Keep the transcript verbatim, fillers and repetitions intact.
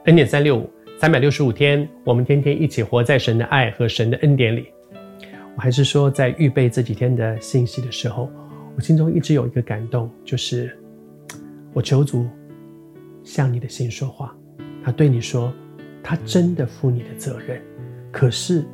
恩典三六五，三百六十五天，我们天天一起活在神的爱和神的恩典里。我还是说，在预备这几天的信息的时候，我心中一直有一个感动，就是我求主向你的心说话。他对你说，他真的负你的责任，可是